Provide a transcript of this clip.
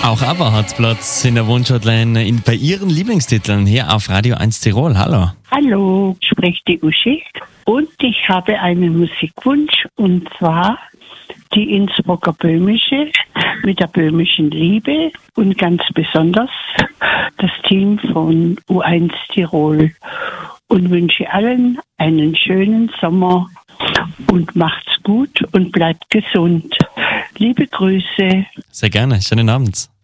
Auch ABBA hat Platz in der Wunschhotline bei ihren Lieblingstiteln hier auf Radio 1 Tirol. Hallo. Hallo, spricht die Uschi und ich habe einen Musikwunsch und zwar die Innsbrucker Böhmische mit der böhmischen Liebe und ganz besonders das Team von U1 Tirol und wünsche allen einen schönen Sommer und macht's gut und bleibt gesund. Liebe Grüße. Sehr gerne. Schönen Abend.